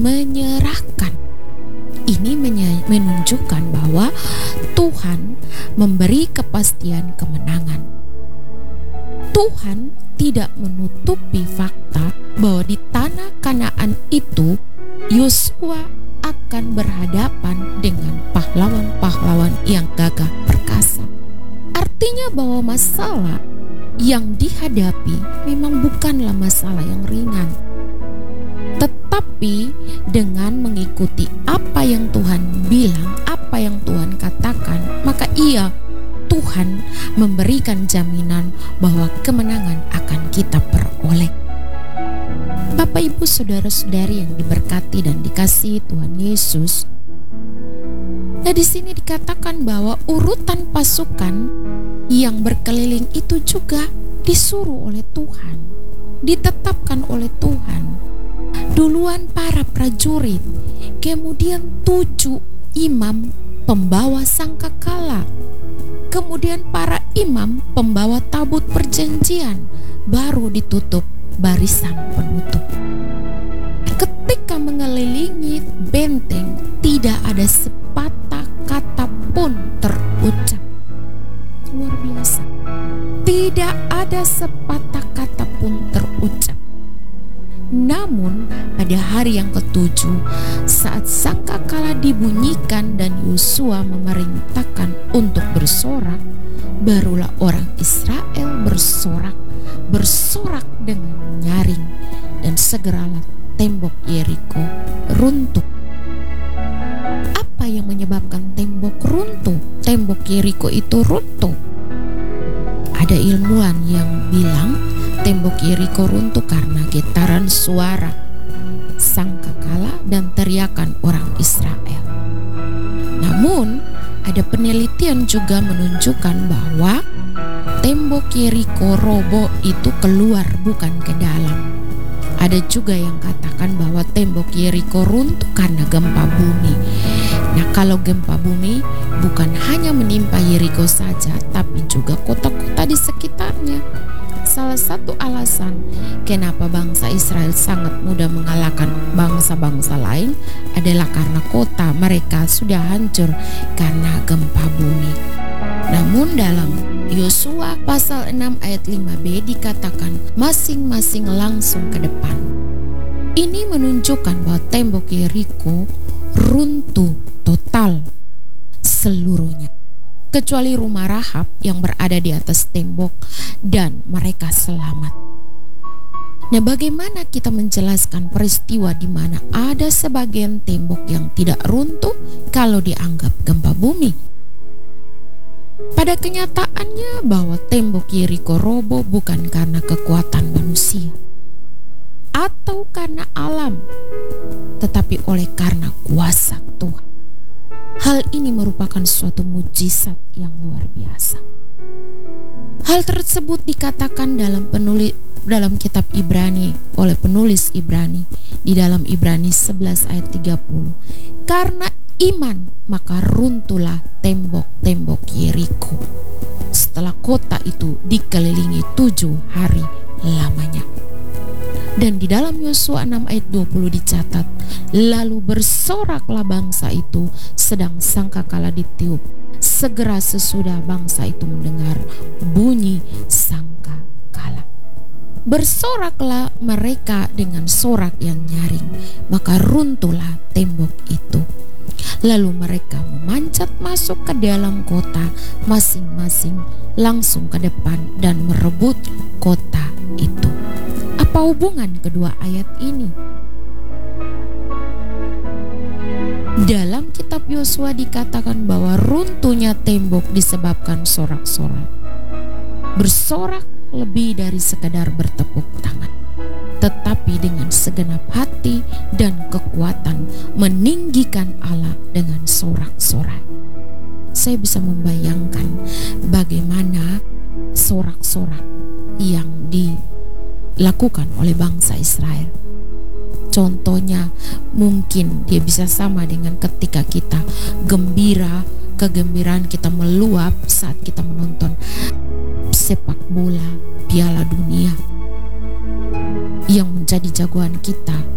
menyerahkan. Ini menunjukkan bahwa Tuhan memberi kepastian kemenangan. Tuhan tidak menutupi fakta bahwa di tanah Kanaan itu Yosua akan berhadapan dengan pahlawan-pahlawan yang gagah perkasa. Artinya bahwa masalah yang dihadapi memang bukanlah masalah yang ringan. Tetapi dengan mengikuti apa yang Tuhan bilang, apa yang Tuhan katakan, maka Tuhan memberikan jaminan bahwa kemenangan akan kita peroleh. Bapak, Ibu, saudara-saudari yang diberkati dan dikasihi Tuhan Yesus. Nah, di sini dikatakan bahwa urutan pasukan yang berkeliling itu juga disuruh oleh Tuhan, ditetapkan oleh Tuhan. Duluan para prajurit, kemudian 7 imam pembawa sangkakala, kemudian para imam pembawa tabut perjanjian, baru ditutup barisan penutup. Ketika mengelilingi benteng, tidak ada sepatah kata pun terucap. Luar biasa. Tidak ada sepatah kata pun terucap. Namun pada hari yang ke-7, saat sangkakala dibunyikan dan Yosua memerintahkan untuk bersorak, barulah orang Israel bersorak dengan nyaring, dan segeralah tembok Yeriko runtuh. Apa yang menyebabkan tembok runtuh? Tembok Yeriko itu runtuh. Ada ilmuwan yang bilang tembok Yeriko runtuh karena getaran suara sangkakala dan teriakan orang Israel. Namun, ada penelitian juga menunjukkan bahwa tembok Yeriko roboh itu keluar, bukan ke dalam. Ada juga yang katakan bahwa tembok Yeriko runtuh karena gempa bumi. Nah, kalau gempa bumi bukan hanya menimpa Yeriko saja, tapi juga kota-kota di sekitarnya. Salah satu alasan kenapa bangsa Israel sangat mudah mengalahkan bangsa-bangsa lain adalah karena kota mereka sudah hancur karena gempa bumi. Namun dalam Yosua pasal 6 ayat 5b dikatakan masing-masing langsung ke depan. Ini menunjukkan bahwa tembok Yeriko runtuh total seluruhnya, kecuali rumah Rahab yang berada di atas tembok dan mereka selamat. Nah, bagaimana kita menjelaskan peristiwa di mana ada sebagian tembok yang tidak runtuh kalau dianggap gempa bumi? Pada kenyataannya bahwa tembok Yeriko roboh bukan karena kekuatan manusia atau karena alam, tetapi oleh karena kuasa Tuhan. Hal ini merupakan suatu mujizat yang luar biasa. Hal tersebut dikatakan dalam kitab Ibrani oleh penulis Ibrani di dalam Ibrani 11 ayat 30. Karena iman maka runtuhlah tembok-tembok Yeriko setelah kota itu dikelilingi 7 hari lamanya. Dan di dalam Yosua 6 ayat 20 dicatat, lalu bersoraklah bangsa itu sedang sangkakala ditiup. Segera sesudah bangsa itu mendengar bunyi sangkakala, bersoraklah mereka dengan sorak yang nyaring, maka runtuhlah tembok itu. Lalu mereka memanjat masuk ke dalam kota, masing-masing langsung ke depan dan merebut kota itu. Apa hubungan kedua ayat ini? Dalam kitab Yosua dikatakan bahwa runtuhnya tembok disebabkan sorak-sorak. Bersorak lebih dari sekadar bertepuk tangan, tetapi dengan segenap hati dan kekuatan meninggikan Allah dengan sorak-sorai. Saya bisa membayangkan bagaimana sorak-sorak yang dilakukan oleh bangsa Israel. Contohnya mungkin dia bisa sama dengan ketika kita gembira, kegembiraan kita meluap saat kita menonton sepak bola Piala Dunia yang menjadi jagoan kita